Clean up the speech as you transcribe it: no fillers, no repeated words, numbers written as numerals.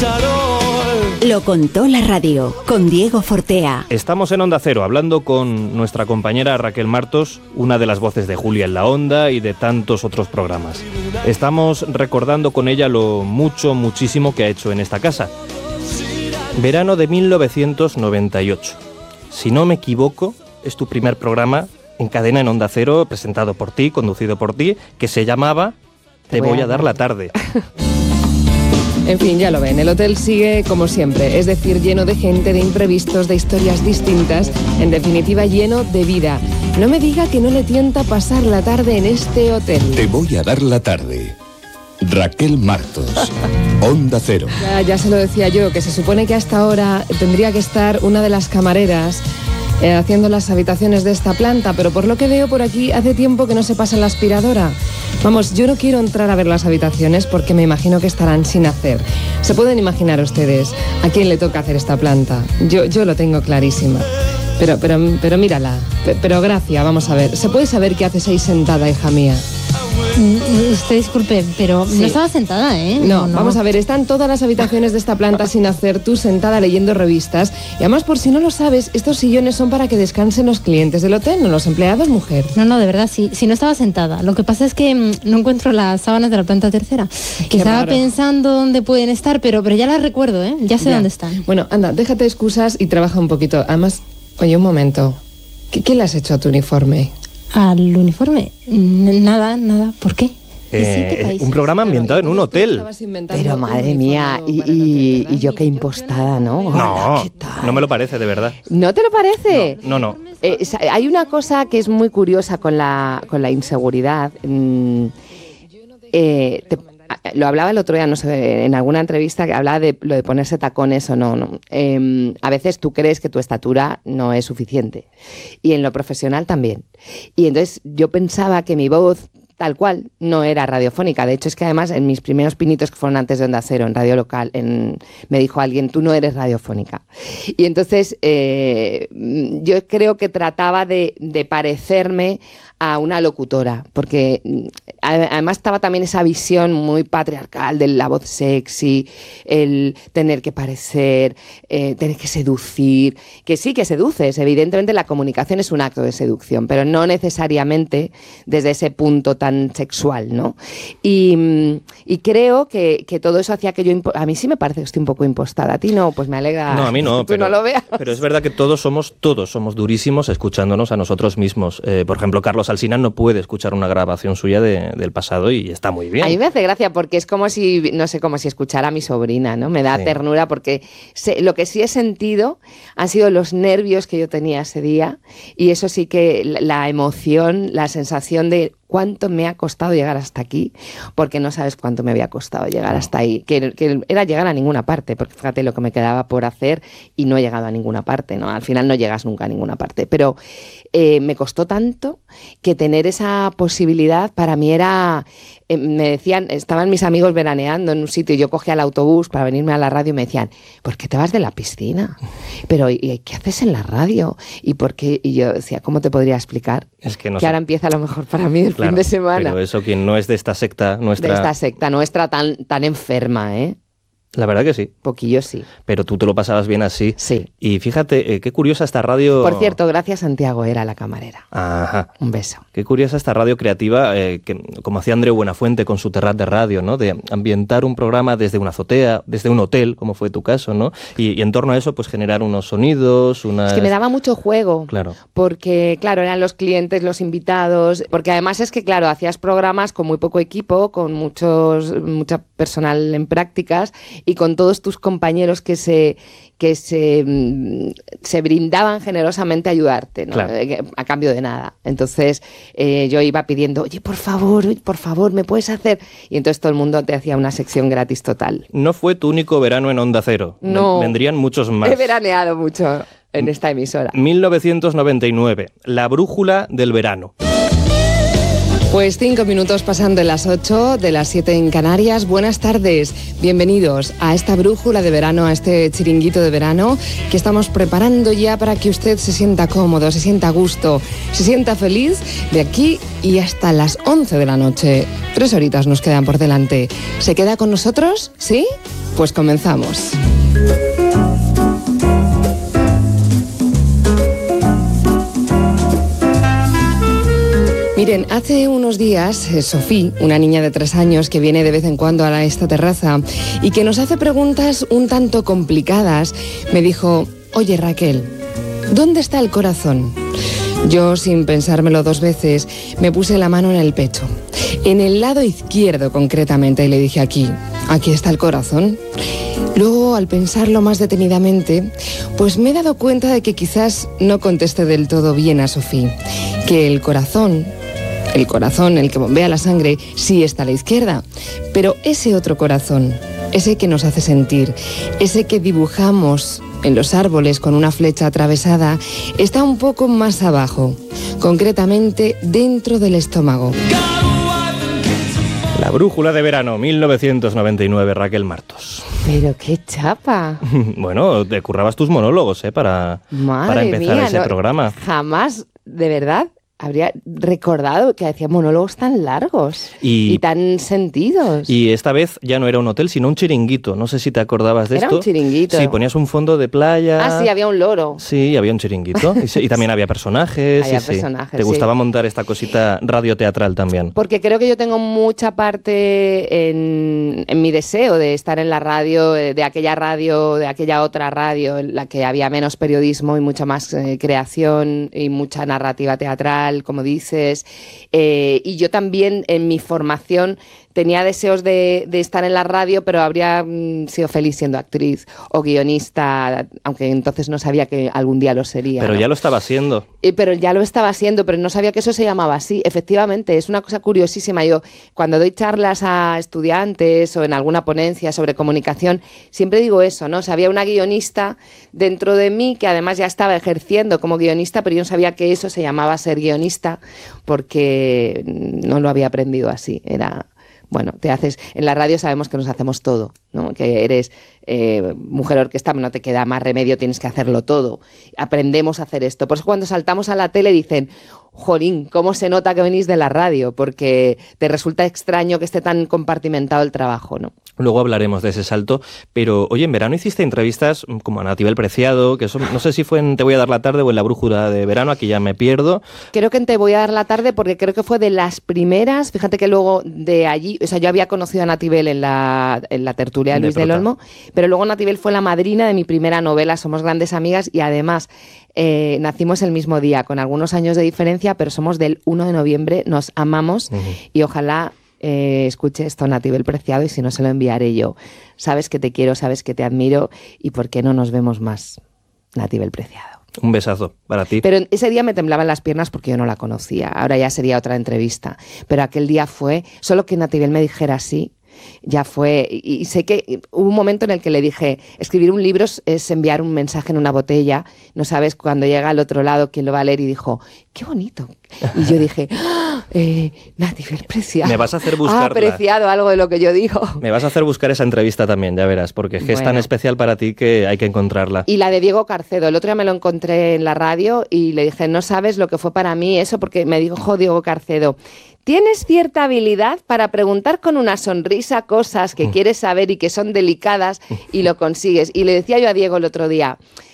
charol. Lo contó la radio, con Diego Fortea. Estamos en Onda Cero, hablando con nuestra compañera Raquel Martos, una de las voces de Julia en la Onda y de tantos otros programas. Estamos recordando con ella lo muchísimo que ha hecho en esta casa. Verano de 1998. Si no me equivoco, es tu primer programa en cadena en Onda Cero, presentado por ti, conducido por ti, que se llamaba Te voy a dar la tarde. En fin, ya lo ven, el hotel sigue como siempre, es decir, lleno de gente, de imprevistos, de historias distintas, en definitiva lleno de vida. No me diga que no le tienta pasar la tarde en este hotel. Te voy a dar la tarde. Raquel Martos, Onda Cero. Ya se lo decía yo, que se supone que hasta ahora tendría que estar una de las camareras haciendo las habitaciones de esta planta, pero por lo que veo por aquí hace tiempo que no se pasa la aspiradora. Vamos, yo no quiero entrar a ver las habitaciones porque me imagino que estarán sin hacer. ¿Se pueden imaginar ustedes a quién le toca hacer esta planta? Yo lo tengo clarísima. Pero mírala. Pero Gracia, vamos a ver. ¿Se puede saber qué haces ahí sentada, hija mía? Usted disculpe, pero sí. No estaba sentada, ¿eh? No, vamos a ver, están todas las habitaciones de esta planta sin hacer, tú sentada leyendo revistas. Y además, por si no lo sabes, estos sillones son para que descansen los clientes del hotel, no los empleados, mujer. No, de verdad, sí no estaba sentada. Lo que pasa es que no encuentro las sábanas de la planta tercera. Que estaba pensando dónde pueden estar, pero ya las recuerdo, ¿eh? Ya sé dónde están. Bueno, anda, déjate excusas y trabaja un poquito. Además, oye, un momento. ¿Qué le has hecho a tu uniforme? ¿Al uniforme? Nada. ¿Por qué? Un programa ambientado en un hotel. Pero madre mía, y yo qué impostada, ¿no? No me lo parece, de verdad. ¿No te lo parece? No. Hay una cosa que es muy curiosa con la inseguridad. Lo hablaba el otro día, no sé, en alguna entrevista, que hablaba de lo de ponerse tacones o no. A veces tú crees que tu estatura no es suficiente. Y en lo profesional también. Y entonces yo pensaba que mi voz, tal cual, no era radiofónica. De hecho, es que además en mis primeros pinitos, que fueron antes de Onda Cero, en radio local, me dijo alguien, tú no eres radiofónica. Y entonces yo creo que trataba de parecerme a una locutora, porque además estaba también esa visión muy patriarcal de la voz sexy, el tener que parecer, tener que seducir, que sí que seduces, evidentemente la comunicación es un acto de seducción, pero no necesariamente desde ese punto tan sexual, ¿no? Y creo que todo eso hacía que yo, a mí sí me parece que estoy un poco impostada, a ti no, pues me alegra. No, a mí no, pero no lo veas. Pero es verdad que todos somos durísimos escuchándonos a nosotros mismos. Por ejemplo, Carlos Alsina no puede escuchar una grabación suya del pasado y está muy bien. A mí me hace gracia porque es como si, no sé, como si escuchara a mi sobrina, ¿no? Me da ternura porque lo que sí he sentido han sido los nervios que yo tenía ese día y eso sí que la emoción, la sensación de cuánto me ha costado llegar hasta aquí, porque no sabes cuánto me había costado llegar hasta ahí, que era llegar a ninguna parte, porque fíjate lo que me quedaba por hacer y no he llegado a ninguna parte, ¿no? Al final no llegas nunca a ninguna parte, pero me costó tanto que tener esa posibilidad para mí era, me decían, estaban mis amigos veraneando en un sitio y yo cogía el autobús para venirme a la radio y me decían, ¿por qué te vas de la piscina? Pero ¿y qué haces en la radio? ¿Y por qué? Y yo decía, ¿cómo te podría explicar? Es que no que ahora empieza a lo mejor para mí el fin de semana. Pero eso, quien no es de esta secta nuestra... De esta secta nuestra tan enferma, ¿eh? La verdad que sí. Poquillo sí. Pero tú te lo pasabas bien así. Sí. Y fíjate, qué curiosa esta radio... Por cierto, gracias Santiago, era la camarera. Ajá. Un beso. Qué curiosa esta radio creativa, que, como hacía Andreu Buenafuente con su Terrat de Radio, ¿no? De ambientar un programa desde una azotea, desde un hotel, como fue tu caso, ¿no? Y en torno a eso, pues generar unos sonidos, unas... Es que me daba mucho juego. Claro. Porque, claro, eran los clientes, los invitados. Porque además es que, claro, hacías programas con muy poco equipo, con mucha personal en prácticas y con todos tus compañeros que se brindaban generosamente a ayudarte, ¿no? Claro. A cambio de nada. Entonces yo iba pidiendo, oye, por favor, ¿me puedes hacer? Y entonces todo el mundo te hacía una sección gratis total. No fue tu único verano en Onda Cero. No. Vendrían muchos más. He veraneado mucho en esta emisora. 1999, la brújula del verano. Pues 5 minutos pasando de las 8, de las 7 en Canarias. Buenas tardes, bienvenidos a esta brújula de verano, a este chiringuito de verano que estamos preparando ya para que usted se sienta cómodo, se sienta a gusto, se sienta feliz de aquí y hasta las 11 de la noche. 3 horitas nos quedan por delante. ¿Se queda con nosotros? ¿Sí? Pues comenzamos. Miren, hace unos días, Sofía, una niña de 3 años que viene de vez en cuando a esta terraza y que nos hace preguntas un tanto complicadas, me dijo: oye Raquel, ¿dónde está el corazón? Yo, sin pensármelo 2 veces, me puse la mano en el pecho, en el lado izquierdo concretamente, y le dije: aquí está el corazón. Luego, al pensarlo más detenidamente, pues me he dado cuenta de que quizás no contesté del todo bien a Sofía, que el corazón, el que bombea la sangre, sí está a la izquierda, pero ese otro corazón, ese que nos hace sentir, ese que dibujamos en los árboles con una flecha atravesada, está un poco más abajo, concretamente dentro del estómago. La brújula de verano, 1999, Raquel Martos. Pero qué chapa. Bueno, te currabas tus monólogos, para empezar ese programa. Jamás, de verdad, habría recordado que hacía monólogos tan largos y tan sentidos. Y esta vez ya no era un hotel, sino un chiringuito. No sé si te acordabas de esto. Era un chiringuito. Sí, ponías un fondo de playa. Ah, sí, había un loro. Sí, había un chiringuito. Y también había personajes. Personajes, Te gustaba montar esta cosita radioteatral también. Porque creo que yo tengo mucha parte en mi deseo de estar en la radio, de aquella otra radio, en la que había menos periodismo y mucha más creación y mucha narrativa teatral, como dices, y yo también en mi formación tenía deseos de estar en la radio, pero habría sido feliz siendo actriz o guionista, aunque entonces no sabía que algún día lo sería. Pero ¿no? Ya lo estaba haciendo. Pero ya lo estaba haciendo, pero no sabía que eso se llamaba así. Efectivamente, es una cosa curiosísima. Yo, cuando doy charlas a estudiantes o en alguna ponencia sobre comunicación, siempre digo eso, ¿no? O sea, había una guionista dentro de mí que además ya estaba ejerciendo como guionista, pero yo no sabía que eso se llamaba ser guionista porque no lo había aprendido así. Era... Bueno, en la radio sabemos que nos hacemos todo, ¿no? Que eres mujer orquesta, no te queda más remedio, tienes que hacerlo todo. Aprendemos a hacer esto. Por eso cuando saltamos a la tele dicen: jolín, ¿cómo se nota que venís de la radio? Porque te resulta extraño que esté tan compartimentado el trabajo, ¿no? Luego hablaremos de ese salto, pero oye, en verano hiciste entrevistas como a Natibel Preciado, que eso, no sé si fue en Te voy a dar la tarde o en La brújula de verano, aquí ya me pierdo. Creo que en Te voy a dar la tarde porque creo que fue de las primeras, fíjate que luego de allí, o sea, yo había conocido a Natibel en la tertulia de Luis del Olmo, pero luego Natibel fue la madrina de mi primera novela, Somos grandes amigas, y además nacimos el mismo día, con algunos años de diferencia, pero somos del 1 de noviembre, nos amamos y ojalá... escuche esto Natibel Preciado, y si no se lo enviaré yo. Sabes que te quiero, sabes que te admiro, y por qué no nos vemos más, Natibel Preciado. Un besazo para ti. Pero ese día me temblaban las piernas porque yo no la conocía. Ahora ya sería otra entrevista. Pero aquel día fue, solo que Natibel me dijera así, ya fue. Y sé que hubo un momento en el que le dije: escribir un libro es enviar un mensaje en una botella, no sabes cuando llega al otro lado quién lo va a leer, y dijo: qué bonito. Y yo dije: Natibel Preciado. Me vas a hacer buscarla. Ha apreciado algo de lo que yo digo. Me vas a hacer buscar esa entrevista también, ya verás, porque es que es tan especial para ti que hay que encontrarla. Y la de Diego Carcedo, el otro día me lo encontré en la radio y le dije: no sabes lo que fue para mí eso, porque me dijo Diego Carcedo: tienes cierta habilidad para preguntar con una sonrisa cosas que quieres saber y que son delicadas, y lo consigues. Y le decía yo a Diego el otro día: